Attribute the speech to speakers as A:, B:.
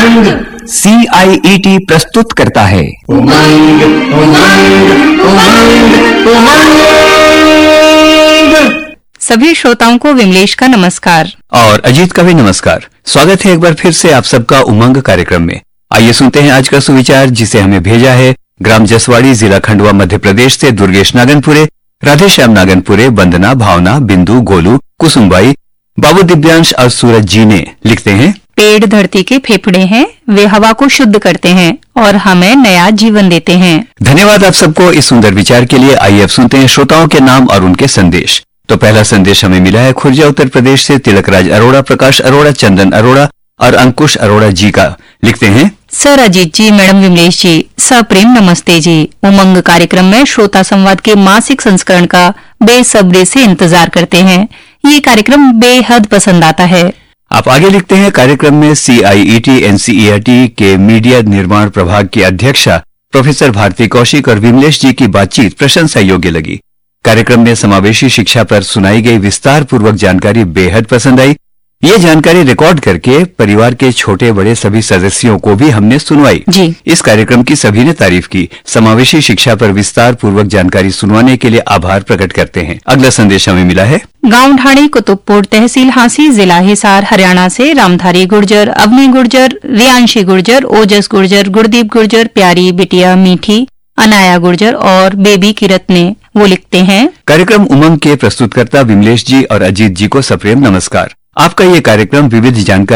A: उमंग CIET प्रस्तुत करता है उमंग उमंग उमंग उमंग।
B: सभी श्रोताओं को विमलेश का नमस्कार
C: और अजीत का भी नमस्कार। स्वागत है एक बार फिर से आप सबका उमंग कार्यक्रम में। आइए सुनते हैं आज का सुविचार, जिसे हमें भेजा है ग्राम जसवाड़ी, जिला खंडवा, मध्य प्रदेश से दुर्गेश नागनपुरे, राधेश्याम नागनपुरे, वंदना, भावना, बिंदु, गोलू, कुसुमबाई, बाबू दिव्यांश और सूरज जी ने। लिखते हैं,
B: पेड़ धरती के फेफड़े हैं, वे हवा को शुद्ध करते हैं और हमें नया जीवन देते हैं।
C: धन्यवाद आप सबको इस सुंदर विचार के लिए। आइए अब सुनते हैं श्रोताओं के नाम और उनके संदेश। तो पहला संदेश हमें मिला है खुर्जा उत्तर प्रदेश से तिलकराज अरोड़ा, प्रकाश अरोड़ा, चंदन अरोड़ा और अंकुश अरोड़ा जी का। लिखते हैं,
B: सर अजीत जी, मैडम विमलेश जी, सप्रेम नमस्ते जी। उमंग कार्यक्रम में श्रोता संवाद के मासिक संस्करण का बेसब्री से इंतजार करते हैं। ये कार्यक्रम बेहद पसंद आता है।
C: आप आगे लिखते हैं, कार्यक्रम में CIET NCERT के मीडिया निर्माण प्रभाग की अध्यक्षा प्रोफेसर भारती कौशिक और विमलेश जी की बातचीत प्रशंसा योग्य लगी। कार्यक्रम में समावेशी शिक्षा पर सुनाई गई विस्तार पूर्वक जानकारी बेहद पसंद आई। ये जानकारी रिकॉर्ड करके परिवार के छोटे बड़े सभी सदस्यों को भी हमने सुनवाई
B: जी।
C: इस कार्यक्रम की सभी ने तारीफ की। समावेशी शिक्षा पर विस्तार पूर्वक जानकारी सुनवाने के लिए आभार प्रकट करते हैं। अगला संदेश हमें मिला है
B: गांव ढाणी, कुतुबपुर तहसील हांसी, जिला हिसार, हरियाणा से रामधारी गुर्जर, अवनी गुर्जर, रियांशी गुर्जर, ओजस गुर्जर, गुरदीप गुर्जर, प्यारी बिटिया मीठी, अनाया गुर्जर और बेबी किरत ने। वो लिखते हैं,
C: कार्यक्रम उमंग के प्रस्तुतकर्ता विमलेश जी और अजीत जी को सप्रेम नमस्कार। आपका ये कार्यक्रम विविध जानकारी